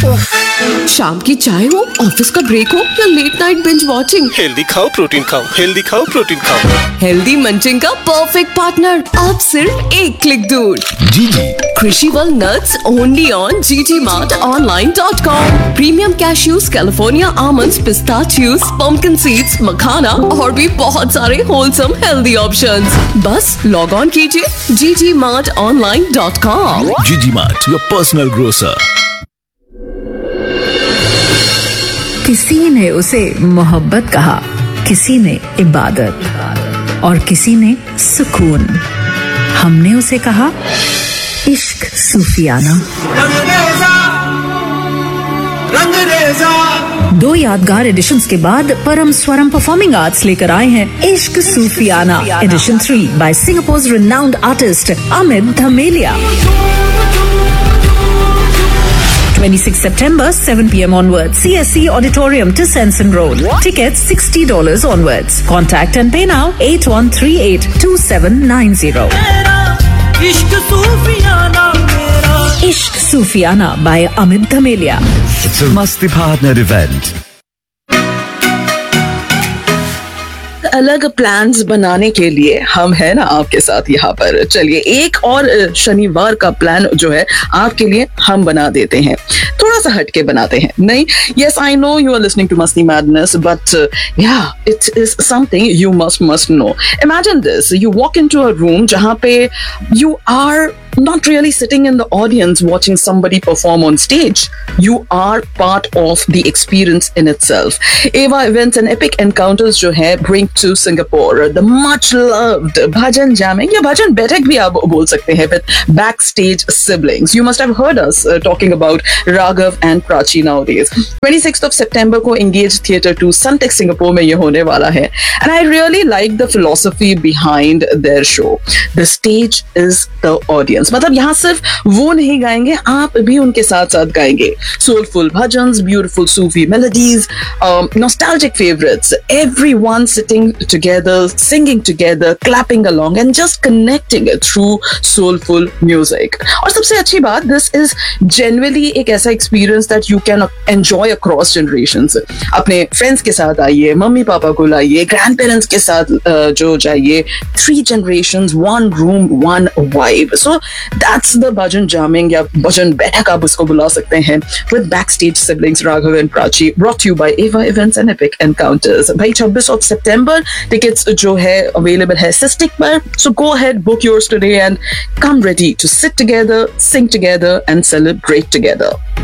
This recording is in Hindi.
शाम की चाय हो, ऑफिस का ब्रेक हो या late night binge watching, healthy खाओ प्रोटीन खाओ, हेल्दी खाओ प्रोटीन खाओ। हेल्दी मंचिंग का परफेक्ट पार्टनर अब सिर्फ एक क्लिक दूर। जीजी Crunchyroll nuts only on ggmartonline.com. Premium cashews, California almonds, pistachios, pumpkin seeds, मखाना और भी बहुत सारे wholesome healthy options. बस लॉग ऑन कीजिए ggmartonline.com. जीजी मार्ट, योर पर्सनल ग्रोसर। किसी ने उसे मोहब्बत कहा, किसी ने इबादत और किसी ने सुकून। हमने उसे कहा इश्क सूफियाना। दो यादगार एडिशंस के बाद परम स्वरम परफॉर्मिंग आर्ट्स लेकर आए हैं इश्क सूफियाना addition 3 bye सिंगापुर's renowned artist Amit धमेलिया। 26 September, 7 p.m. onwards. CSC Auditorium to Sensen Road. Tickets $60 onwards. Contact and pay now 81382790. Ishq Sufiana by Amit Dhamelia. It's a Masti Partner event. अलग प्लान्स बनाने के लिए हम है ना आपके साथ यहाँ पर। चलिए एक और शनिवार का प्लान जो है आपके लिए हम बना देते हैं, थोड़ा सा हटके बनाते हैं। नहीं, yes I know you are listening to मस्ती मैडनेस, बट या it is something you must know. Imagine this, you walk into a room जहाँ पे you are not really sitting in the audience watching somebody perform on stage. You are part of the experience in itself. Ava Events and Epic Encounters जो है bring to Singapore the much loved bhajan jamming या bhajan बैठक भी आप बोल सकते हैं with backstage siblings. You must have heard us talking about Raghav and Prachi nowadays. 26th of September को Engage Theatre 2 Sunteck Singapore में ये होने वाला है, and I really like the philosophy behind their show. The stage is the audience. मतलब यहाँ सिर्फ वो नहीं गाएंगे, आप भी उनके साथ साथ गाएंगे। Soulful bhajans, beautiful Sufi melodies, nostalgic favorites, everyone sitting together, singing together, clapping along and just connecting it through soulful music. और सबसे अच्छी बात, this is genuinely एक ऐसा experience that you can enjoy across generations. अपने friends के साथ आइए, मम्मी पापा को लाइए, grandparents के साथ जो जाइए, 3 generations, 1 room, 1 vibe. So that's the bhajan jamming या bhajan बैठक आप उसको बुला सकते हैं with backstage siblings Raghav and Prachi, brought to you by Ava Events and Epic Encounters. भाई 26 of September tickets जो है available है Sistik पर, so go ahead, book yours today and come ready to sit together, sing together and celebrate together.